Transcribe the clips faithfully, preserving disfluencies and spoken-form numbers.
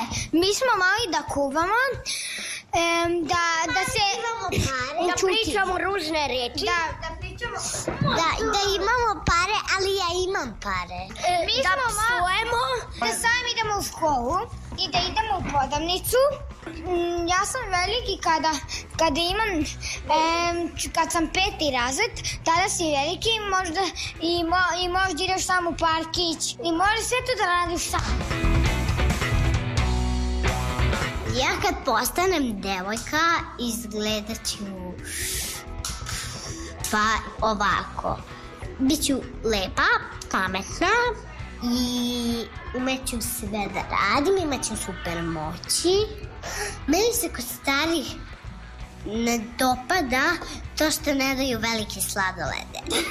mi smo mali da kuvamo, da, da se... Da pričamo ružne reči. Da, da pričamo... Da, da imamo pare, ali ja imam pare. Mi smo psujemo, da sami idemo u školu i da idemo u prodavnicu. Ja sam veliki kada, kada imam, e, kad sam peti razred, tada si veliki možda, i, mo, i možda ideš sam u parkić i možeš sve to da radiš sam. Ja kad postanem devojka izgledat ću pa ovako. Biću lepa, pametna i umeću sve da radim, imaću super moći. Meni se kod starih ne dopada to što ne daju velike sladolede.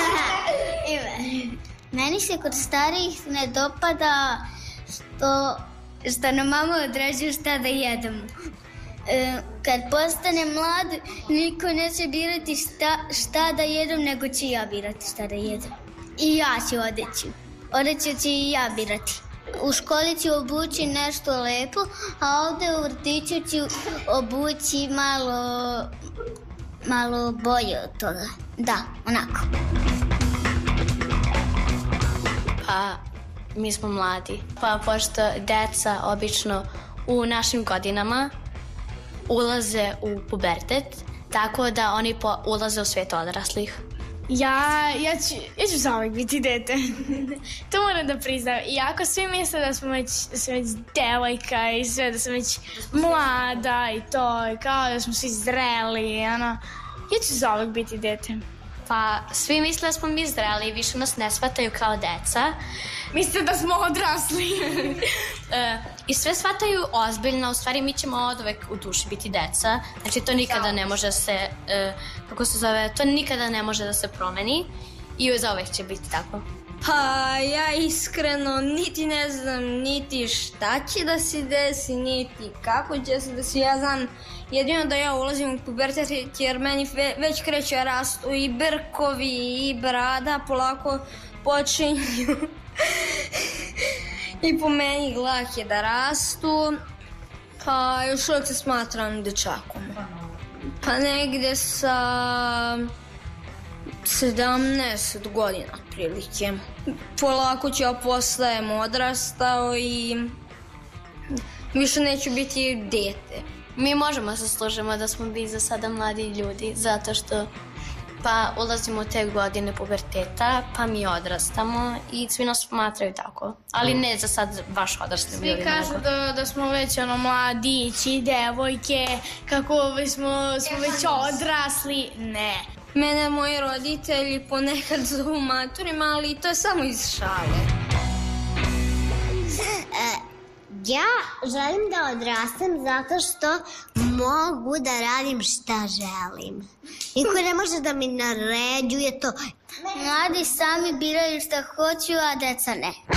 Meni se kod starih ne dopada što, što nam mama određuje šta da jedemo. E, kad postane mlad, niko neće birati šta, šta da jedem, nego ću ja birati šta da jedem. I ja ću odeći. Odeći ću i ja birati. U školi ću obući nešto lepo, a ovde u vrtiću ću obući malo, malo bolje od toga. Da, onako. Pa, mi smo mladi. Pa, pošto deca obično u našim godinama ulaze u pubertet, tako da oni po, ulaze u svijet odraslih. Ja, ja, ću, ja ću zauvijek biti dete. To moram da priznam. Iako svi misle da smo već, da sam već devojka i sve, da sam već mlada i to, i kao da smo svi zreli, ono. Ja ću zauvijek biti dete. Pa, svi misle da smo mi zreli i više nas ne shvataju kao deca. Misle da smo odrasli. e, I sve shvataju ozbiljno, u stvari mi ćemo oduvek u duši biti deca. Znači to nikada ne može se, e, kako se zove, to nikada ne može da se promeni i zauvek će biti tako. Pa ja iskreno niti ne znam niti šta će da se desi, niti kako će se desi. Ja znam jedino da ja ulazim u pubertet jer meni ve, već kreće rastu i brkovi i brada polako počinju i po meni dlake da rastu. Pa još uvijek se smatram dečakom. Pa negde sa sedamnaest godina otprilike. Polako ću ja postajem odrastao i više neću biti dete. Mi možemo se služimo da smo bili za sada mladi ljudi, zato što pa ulazimo u te godine puberteta, pa mi odrastamo i svi nas smatraju tako. Ali ne za sad baš odraslim ljudima. Svi kažu da, da smo već ono mladići, devojke, kako smo, smo već odrasli. Ne. Mene moji roditelji ponekad zovu maturima, ali to je samo iz šale. E, ja želim da odrastem zato što mogu da radim šta želim. Niko ne može da mi naređuje to. Mladi sami biraju šta hoću, a deca ne.